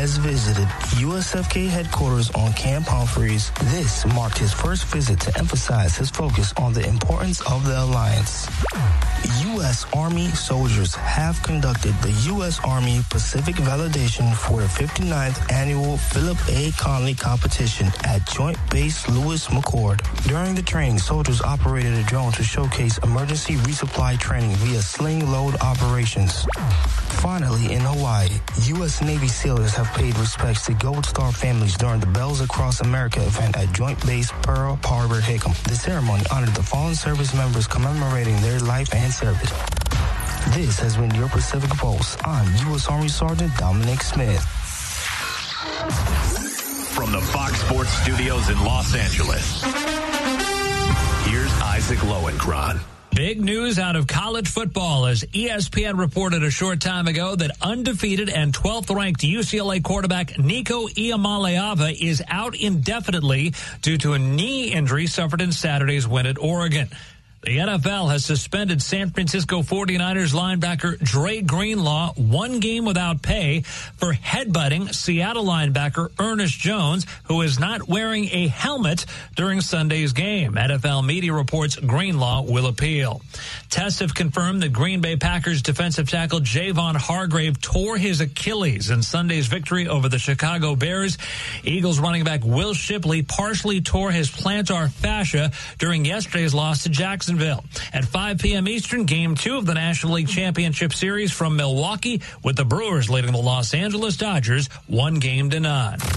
has visited USFK headquarters on Camp Humphreys. This marked his first visit to emphasize his focus on the importance of the alliance. U.S. Army soldiers have conducted the U.S. Army Pacific Validation for the 59th Annual Philip A. Conley Competition at Joint Base Lewis McChord. During the training, soldiers operated a drone to showcase emergency resupply training via sling load operations. Finally, in Hawaii, U.S. Navy sailors have paid respects to Gold Star families during the Bells Across America event at Joint Base Pearl Harbor Hickam. The ceremony honored the fallen service members commemorating their life and service. This has been your Pacific Pulse. I'm U.S. Army Sergeant Dominic Smith. From the Fox Sports Studios in Los Angeles, here's Isaac Lowenkron. Big news out of college football as ESPN reported a short time ago that undefeated and 12th-ranked UCLA quarterback Nico Iamaleava is out indefinitely due to a knee injury suffered in Saturday's win at Oregon. The NFL has suspended San Francisco 49ers linebacker Dre Greenlaw 1 game without pay for headbutting Seattle linebacker Ernest Jones, who is not wearing a helmet during Sunday's game. NFL media reports Greenlaw will appeal. Tests have confirmed that Green Bay Packers defensive tackle Javon Hargrave tore his Achilles in Sunday's victory over the Chicago Bears. Eagles running back Will Shipley partially tore his plantar fascia during yesterday's loss to Jacksonville. At 5 p.m. Eastern, Game 2 of the National League Championship Series from Milwaukee, with the Brewers leading the Los Angeles Dodgers 1-0.